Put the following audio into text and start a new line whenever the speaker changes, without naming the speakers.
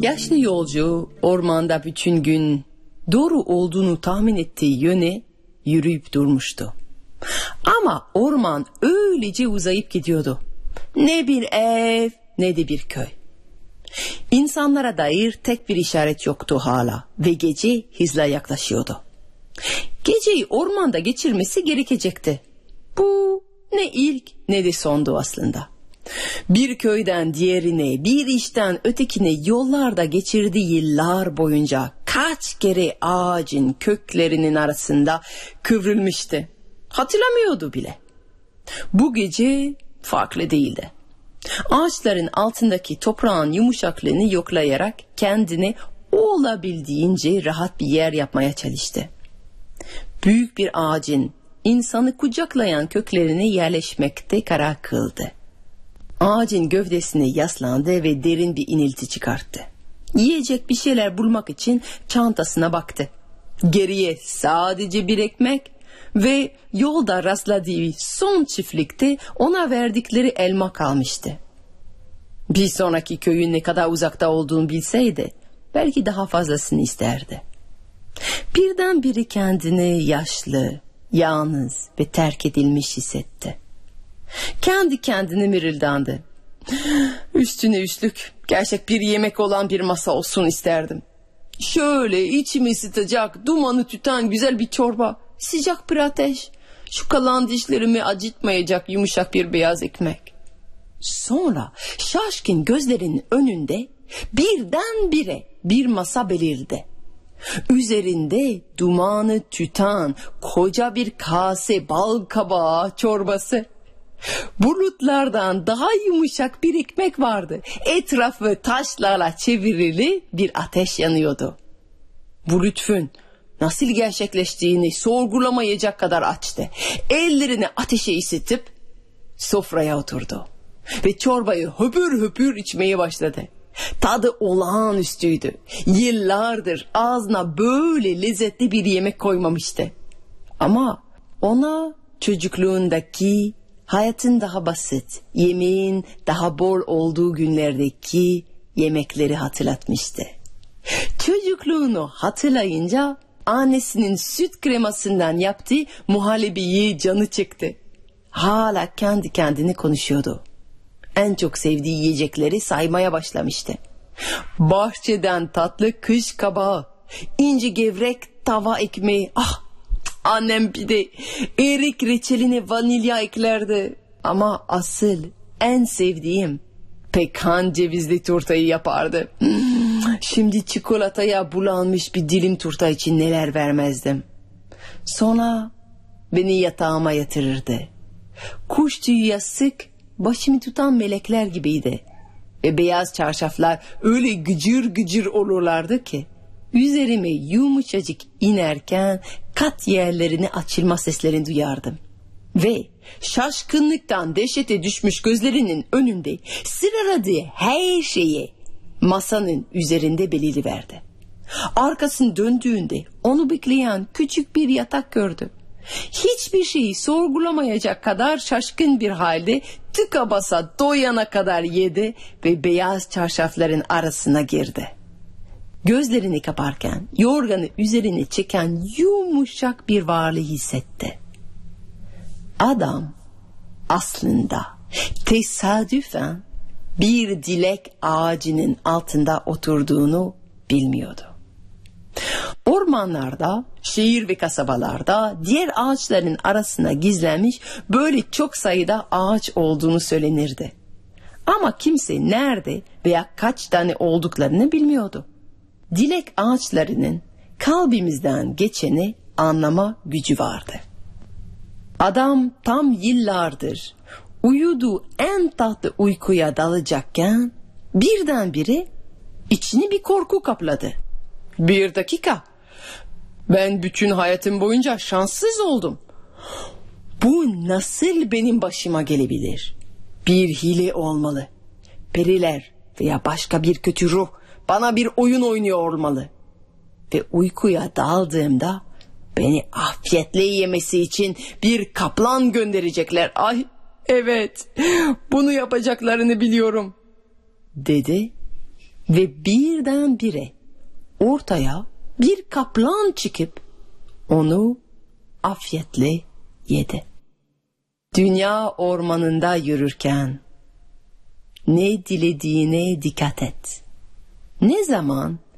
Yaşlı yolcu ormanda bütün gün doğru olduğunu tahmin ettiği yöne yürüyüp durmuştu. Ama orman öylece uzayıp gidiyordu. Ne bir ev ne de bir köy. İnsanlara dair tek bir işaret yoktu hala ve gece hızla yaklaşıyordu. Geceyi ormanda geçirmesi gerekecekti. Bu ne ilk ne de sondu aslında. Bir köyden diğerine, bir işten ötekine yollarda geçirdiği yıllar boyunca kaç kere ağacın köklerinin arasında kıvrılmıştı. Hatırlamıyordu bile. Bu gece farklı değildi. Ağaçların altındaki toprağın yumuşaklığını yoklayarak kendine olabildiğince rahat bir yer yapmaya çalıştı. Büyük bir ağacın insanı kucaklayan köklerine yerleşmekte karar kıldı. Ağacın gövdesine yaslandı ve derin bir inilti çıkarttı. Yiyecek bir şeyler bulmak için çantasına baktı. Geriye sadece bir ekmek ve yolda rastladığı son çiftlikte ona verdikleri elma kalmıştı. Bir sonraki köyün ne kadar uzakta olduğunu bilseydi belki daha fazlasını isterdi. Birdenbire kendini yaşlı, yalnız ve terk edilmiş hissetti. Kendi kendine mırıldandı. Üstüne üstlük gerçek bir yemek olan bir masa olsun isterdim. Şöyle içimi ısıtacak, dumanı tüten güzel bir çorba, sıcak bir ateş, şu kalan dişlerimi acıtmayacak yumuşak bir beyaz ekmek. Sonra şaşkın gözlerinin önünde birdenbire bir masa belirdi. Üzerinde dumanı tüten koca bir kase bal kabağı çorbası. Bulutlardan daha yumuşak bir ekmek vardı. Etrafı taşlarla çevrili bir ateş yanıyordu. Bu lütfün nasıl gerçekleştiğini sorgulamayacak kadar açtı. Ellerini ateşe ısıtıp sofraya oturdu. Ve çorbayı höpür höpür içmeye başladı. Tadı olağanüstüydü. Yıllardır ağzına böyle lezzetli bir yemek koymamıştı. Ama ona çocukluğundaki hayatın daha basit, yemeğin daha bol olduğu günlerdeki yemekleri hatırlatmıştı. Çocukluğunu hatırlayınca annesinin süt kremasından yaptığı muhallebiyi canı çıktı. Hala kendi kendine konuşuyordu. En çok sevdiği yiyecekleri saymaya başlamıştı. Bahçeden tatlı kış kabağı, ince gevrek tava ekmeği, annem bir de erik reçeline vanilya eklerdi. Ama asıl en sevdiğim pekan cevizli turtayı yapardı. Şimdi çikolataya bulanmış bir dilim turta için neler vermezdim. Sonra beni yatağıma yatırırdı. Kuş tüyü yastık başımı tutan melekler gibiydi. Ve beyaz çarşaflar öyle gıcır gıcır olurlardı ki üzerime yumuşacık inerken kat yerlerini açılma seslerini duyardım. Ve şaşkınlıktan dehşete düşmüş gözlerinin önünde sıraladığı her şeyi masanın üzerinde belirliverdi. Arkasını döndüğünde onu bekleyen küçük bir yatak gördü. Hiçbir şeyi sorgulamayacak kadar şaşkın bir halde tıka basa doyana kadar yedi ve beyaz çarşafların arasına girdi. Gözlerini kaparken yorganı üzerine çeken yumuşak bir varlığı hissetti. Adam aslında tesadüfen bir dilek ağacının altında oturduğunu bilmiyordu. Ormanlarda, şehir ve kasabalarda diğer ağaçların arasına gizlenmiş böyle çok sayıda ağaç olduğunu söylenirdi. Ama kimse nerede veya kaç tane olduklarını bilmiyordu. Dilek ağaçlarının kalbimizden geçeni anlama gücü vardı. Adam tam yıllardır uyuduğu en tatlı uykuya dalacakken birdenbire içini bir korku kapladı. Bir dakika, ben bütün hayatım boyunca şanssız oldum. Bu nasıl benim başıma gelebilir? Bir hile olmalı. Periler veya başka bir kötü ruh bana bir oyun oynuyor olmalı. Ve uykuya daldığımda beni afiyetle yemesi için bir kaplan gönderecekler. Ay evet, bunu yapacaklarını biliyorum, dedi Ve birdenbire ortaya bir kaplan çıkıp onu afiyetle yedi. Dünya ormanında yürürken ne dilediğine dikkat et. Ne zaman